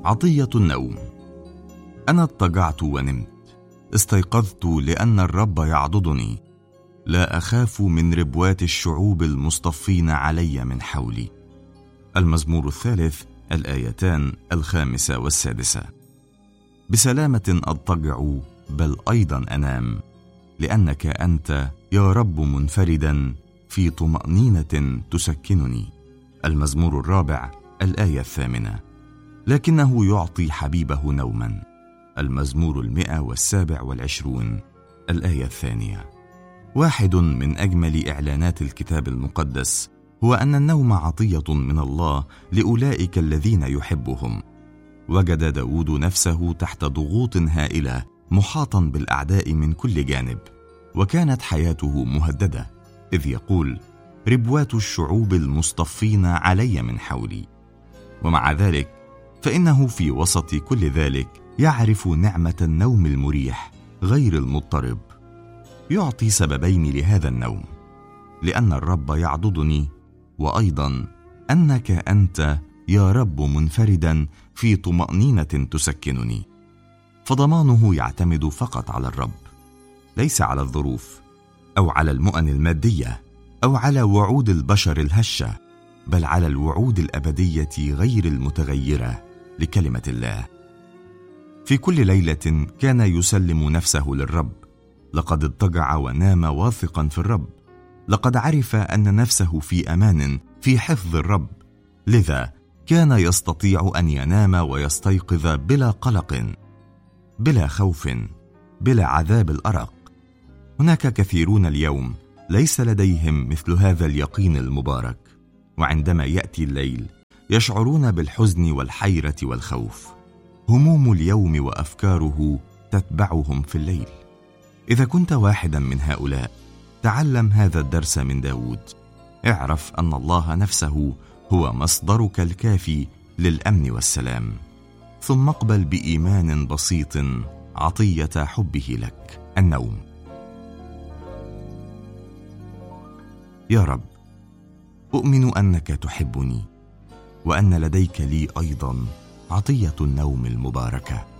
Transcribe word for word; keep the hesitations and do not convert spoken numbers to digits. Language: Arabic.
عطية النوم. أنا اضطجعت ونمت، استيقظت لأن الرب يعضدني، لا أخاف من ربوات الشعوب المصطفين علي من حولي. المزمور الثالث، الآيتان الخامسة والسادسة. بسلامة أضطجع بل أيضا أنام، لأنك أنت يا رب منفردا في طمأنينة تسكنني. المزمور الرابع، الآية الثامنة. لكنه يعطي حبيبه نوما. المزمور المئة والسابع والعشرون، الآية الثانية. واحد من أجمل إعلانات الكتاب المقدس هو أن النوم عطية من الله لأولئك الذين يحبهم. وجد داود نفسه تحت ضغوط هائلة، محاطا بالأعداء من كل جانب، وكانت حياته مهددة، إذ يقول: ربوات الشعوب المصطفين علي من حولي. ومع ذلك فإنه في وسط كل ذلك يعرف نعمة النوم المريح غير المضطرب. يعطي سببين لهذا النوم: لأن الرب يعضدني، وأيضا أنك أنت يا رب منفردا في طمأنينة تسكنني. فضمانه يعتمد فقط على الرب، ليس على الظروف أو على المؤن المادية أو على وعود البشر الهشة، بل على الوعود الأبدية غير المتغيرة لكلمة الله. في كل ليلة كان يسلم نفسه للرب، لقد اضطجع ونام واثقا في الرب، لقد عرف أن نفسه في أمان في حفظ الرب، لذا كان يستطيع أن ينام ويستيقظ بلا قلق، بلا خوف، بلا عذاب الأرق. هناك كثيرون اليوم ليس لديهم مثل هذا اليقين المبارك، وعندما يأتي الليل يشعرون بالحزن والحيرة والخوف. هموم اليوم وأفكاره تتبعهم في الليل. إذا كنت واحدا من هؤلاء، تعلم هذا الدرس من داود. اعرف أن الله نفسه هو مصدرك الكافي للأمن والسلام، ثم اقبل بإيمان بسيط عطية حبه لك، النوم. يا رب، أؤمن أنك تحبني، وأن لديك لي أيضا عطية النوم المباركة.